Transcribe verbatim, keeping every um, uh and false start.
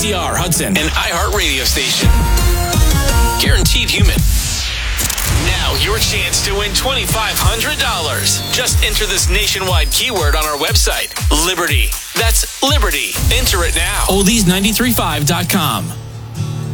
C R Hudson, an iHeart radio station. Guaranteed human. Now your chance to win twenty-five hundred dollars. Just enter this nationwide keyword on our website, Liberty. That's Liberty. Enter it now. oldies nine three five dot com.